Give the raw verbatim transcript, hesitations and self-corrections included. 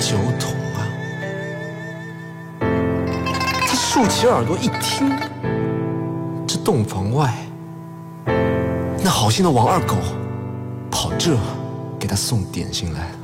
酒桶啊！他竖起耳朵一听，这洞房外那好心的王二狗跑这给他送点心来了。